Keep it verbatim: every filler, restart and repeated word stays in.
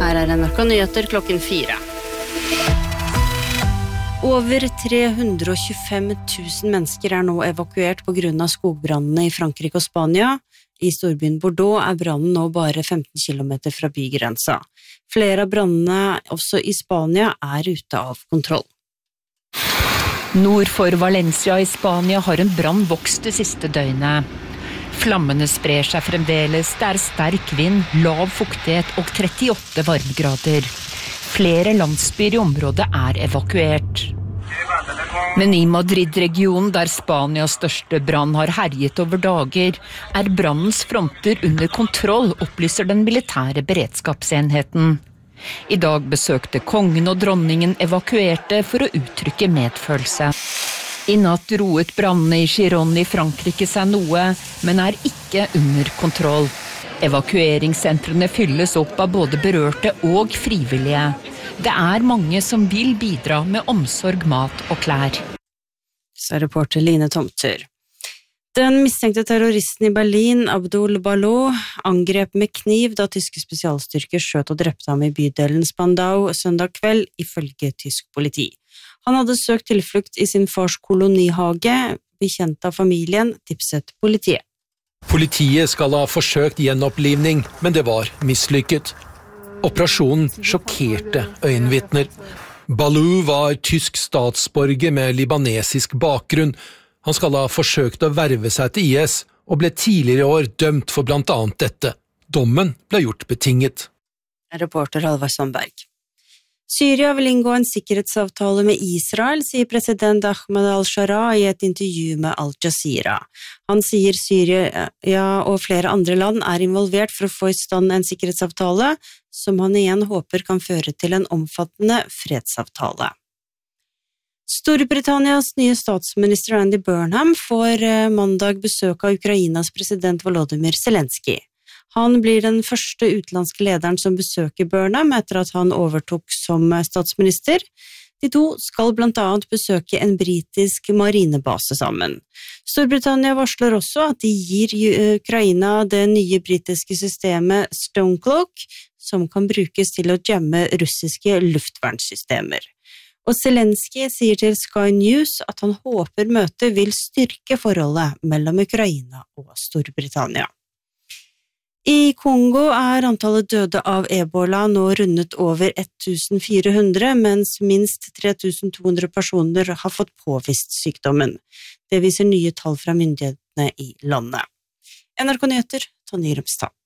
Her er N R K Nyheter klokken fire. Over tre hundre og tjuefem tusen mennesker er nå evakuert på grunn av skogbrannene i Frankrike og Spania. I storbyen Bordeaux er brannen nå bare femten kilometer fra bygrensa. Flere av brannene, også i Spania, er ute av kontroll. Nord for Valencia i Spania har en brann vokst det siste døgnet. Flammene sprer seg fremdeles, det er sterk vind, lav fuktighet og trettiåtte varmegrader. Flere landsbyer i området er evakuert. Men i Madrid-regionen, der Spanias største brann har herjet over dager, er brannens fronter under kontroll, opplyser den militære beredskapsenheten. I dag besøkte kongen og dronningen evakuerte for å uttrykke medfølelse. I natt roet brannene i Gironde i Frankrike seg noe, men er ikke under kontroll. Evakueringssentrene fylles opp av både berørte og frivillige. Det er mange som vil bidra med omsorg, mat og klær. Så reporter Line Tomter. Den mistenkte terroristen i Berlin, Abdul Balot, angrep med kniv da tyske spesialstyrker skjøt og drepte ham i bydelen Spandau søndag kveld, ifølge tysk politi. Han hadde søkt tilflukt i sin fars kolonihage, bekjent av familien, tipset politiet. Politiet skal ha forsøkt gjenopplivning, men det var mislykket. Operasjonen sjokkerte øyenvitner. Balou var tysk statsborger med libanesisk bakgrunn. Han skal ha forsøkt å verve seg til I S, og ble tidligere i år dømt for blant annet dette. Dommen ble gjort betinget. Reporter Halvard Sandberg. Syria vil inngå en sikkerhetsavtale med Israel, sier president Ahmed al-Shara i et intervju med Al Jazeera. Han sier Syria og flere andre land er involvert for å få i stand en sikkerhetsavtale, som han igjen håper kan føre til en omfattende fredsavtale. Storbritannias nye statsminister Andy Burnham får mandag besøk av Ukrainas president Volodymyr Zelensky. Han blir den første utenlandske lederen som besøker Burnham etter at han overtok som statsminister. De to skal blant annet besøke en britisk marinebase sammen. Storbritannia varsler også at de gir Ukraina det nye britiske systemet Stonecloak, som kan brukes til å jamme russiske luftvernsystemer. Og Zelensky sier til Sky News at han håper møtet vil styrke forholdet mellom Ukraina og Storbritannia. I Kongo er antallet døde av ebola nå rundet over fjorten hundre, mens minst tre tusen to hundre personer har fått påvist sykdommen. Det viser nye tall fra myndighetene i landet. N R K Nyheter, Tonje Rumstad.